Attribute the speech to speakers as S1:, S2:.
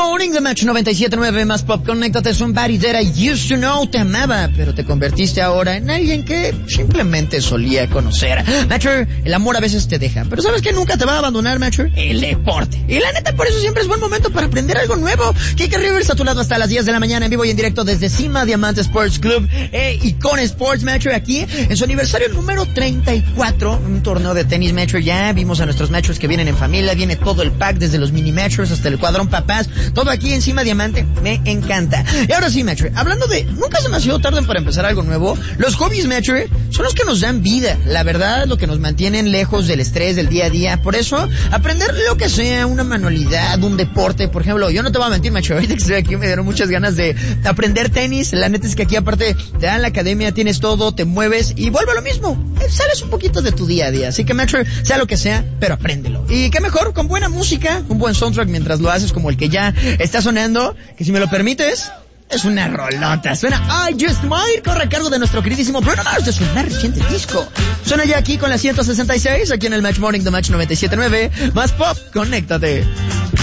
S1: Morning de Match 97.9 más pop. Conéctate, somebody that I used to know. Te amaba, pero te convertiste ahora en alguien que simplemente solía conocer. Matcher, el amor a veces te deja, pero ¿sabes qué nunca te va a abandonar, Matcher? El deporte. Y la neta, por eso siempre es buen momento para aprender algo nuevo. Kike Rivers a tu lado hasta las 10 de la mañana, en vivo y en directo desde Cima Diamante Sports Club y con Sports, Matcher, aquí en su aniversario número 34. Un torneo de tenis, Matcher. Ya vimos a nuestros Matchers que vienen en familia, viene todo el pack, desde los mini Matchers hasta el cuadrón papás, todo aquí encima Diamante, me encanta. Y ahora sí, Matcher, hablando de nunca es demasiado tarde para empezar algo nuevo, los hobbies, Matcher, son los que nos dan vida, la verdad, lo que nos mantienen lejos del estrés del día a día. Por eso, aprender lo que sea, una manualidad, un deporte, por ejemplo, yo no te voy a mentir, Matcher, ahorita que estoy aquí me dieron muchas ganas de aprender tenis. La neta es que aquí aparte te dan la academia, tienes todo, te mueves y vuelve a lo mismo, sales un poquito de tu día a día. Así que, Matcher, sea lo que sea, pero apréndelo. Y qué mejor, con buena música, un buen soundtrack mientras lo haces, como el que ya está sonando, que si me lo permites, es una rolota. Suena I Just Might, corre a cargo de nuestro queridísimo Bruno Mars de su más reciente disco. Suena ya aquí con la 166, aquí en el Match Morning de Match 97.9, más pop, conéctate.